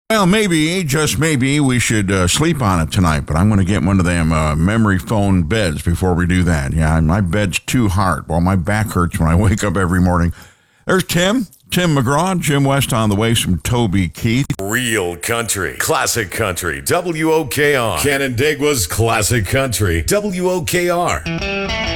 Well, maybe, just maybe, we should sleep on it tonight, but I'm going to get one of them memory foam beds before we do that. Yeah, my bed's too hard. Well, my back hurts when I wake up every morning. There's Tim McGraw, Jim West on the way, some Toby Keith. Real country, classic country, WOKR. Canandaigua's classic country, WOKR.